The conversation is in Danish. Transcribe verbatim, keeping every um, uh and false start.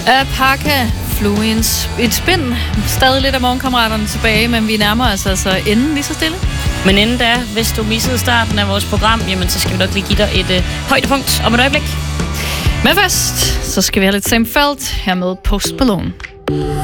Apaka, Fluens, et spin. Stadig lidt af morgenkammeraterne tilbage, men vi nærmer os altså enden lige så stille. Men inden da, hvis du missede starten af vores program, jamen så skal vi nok lige give dig et øh, højdepunkt om et øjeblik. Men først, så skal vi have lidt Sam Felt her med Post Malone.